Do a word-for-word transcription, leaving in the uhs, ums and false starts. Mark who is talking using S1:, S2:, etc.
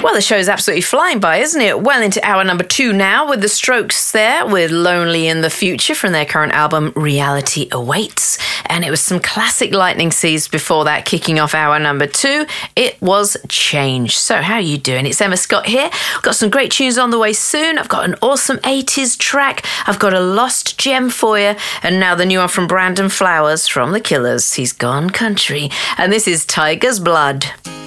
S1: Well, the show's absolutely flying by, isn't it? Well into hour number two now with the Strokes there with Lonely in the Future from their current album Reality Awaits. And it was some classic Lightning Seeds before that, kicking off hour number two. It was Change. So how are you doing? It's Emma Scott here. I've got some great tunes on the way soon. I've got an awesome eighties track. I've got a lost gem for you. And now the new one from Brandon Flowers from The Killers. He's Gone Country. And this is Tiger's Blood.